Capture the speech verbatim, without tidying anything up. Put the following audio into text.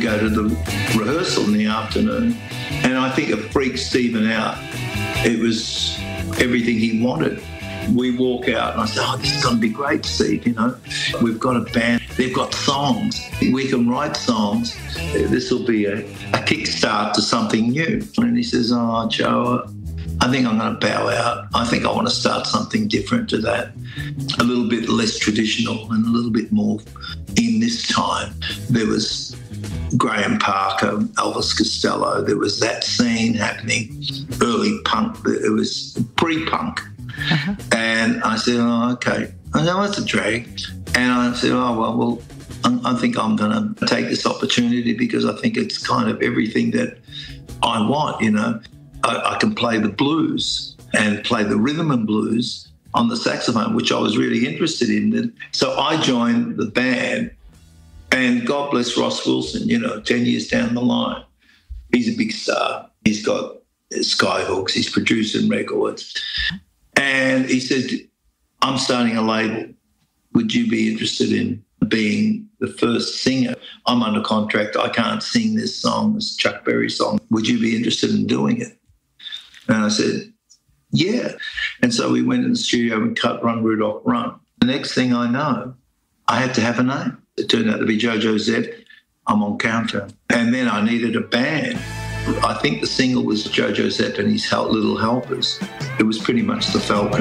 go to the rehearsal in the afternoon. And I think it freaked Stephen out. It was everything he wanted. We walk out and I said, oh, this is going to be great, Steve, you know. We've got a band. They've got songs. We can write songs. This will be a, a kickstart to something new. And he says, oh, Joe, I think I'm going to bow out. I think I want to start something different to that, a little bit less traditional and a little bit more in this time. There was Graham Parker, Elvis Costello. There was that scene happening, early punk. It was pre-punk. Uh-huh. And I said, oh, okay. I know it's a drag. And I said, oh, well, well, I think I'm going to take this opportunity because I think it's kind of everything that I want, you know. I, I can play the blues and play the rhythm and blues on the saxophone, which I was really interested in. So I joined the band, and God bless Ross Wilson, you know, ten years down the line. He's a big star. He's got Skyhooks. He's producing records. And he said, I'm starting a label. Would you be interested in being the first singer? I'm under contract. I can't sing this song, this Chuck Berry song. Would you be interested in doing it? And I said, yeah. And so we went in the studio and cut Run, Rudolph, Run. The next thing I know, I had to have a name. It turned out to be JoJo Zet. I'm on Countdown. And then I needed a band. I think the single was JoJo Zet and his Little Helpers. It was pretty much the Falcon.